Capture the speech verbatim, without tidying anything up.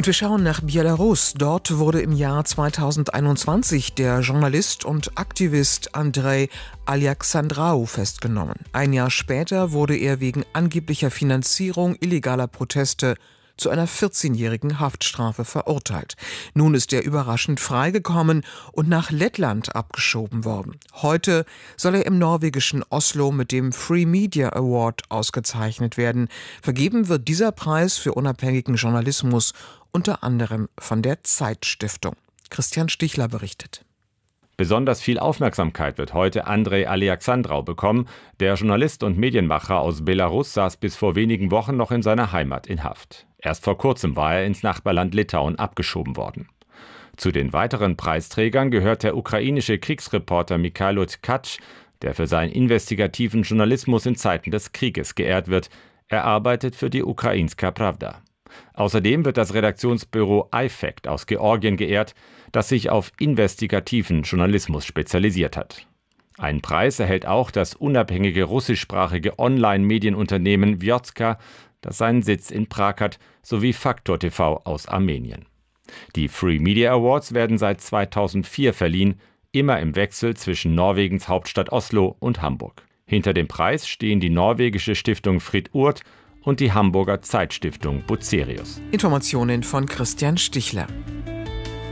Und wir schauen nach Belarus. Dort wurde im Jahr zweitausendeinundzwanzig der Journalist und Aktivist Andrei Alexandrau festgenommen. Ein Jahr später wurde er wegen angeblicher Finanzierung illegaler Proteste zu einer vierzehnjährigen Haftstrafe verurteilt. Nun ist er überraschend freigekommen und nach Lettland abgeschoben worden. Heute soll er im norwegischen Oslo mit dem Free Media Award ausgezeichnet werden. Vergeben wird dieser Preis für unabhängigen Journalismus unter anderem von der Zeit-Stiftung. Christian Stichler berichtet. Besonders viel Aufmerksamkeit wird heute Andrei Alexandrau bekommen. Der Journalist und Medienmacher aus Belarus saß bis vor wenigen Wochen noch in seiner Heimat in Haft. Erst vor kurzem war er ins Nachbarland Litauen abgeschoben worden. Zu den weiteren Preisträgern gehört der ukrainische Kriegsreporter Mikhailo Tkach, der für seinen investigativen Journalismus in Zeiten des Krieges geehrt wird. Er arbeitet für die Ukrainska Prawda. Außerdem wird das Redaktionsbüro iFact aus Georgien geehrt, das sich auf investigativen Journalismus spezialisiert hat. Einen Preis erhält auch das unabhängige russischsprachige Online-Medienunternehmen Vjotka, das seinen Sitz in Prag hat, sowie Faktor T V aus Armenien. Die Free Media Awards werden seit zweitausendvier verliehen, immer im Wechsel zwischen Norwegens Hauptstadt Oslo und Hamburg. Hinter dem Preis stehen die norwegische Stiftung Fritt Urt und die Hamburger Zeitstiftung Bucerius. Informationen von Christian Stichler.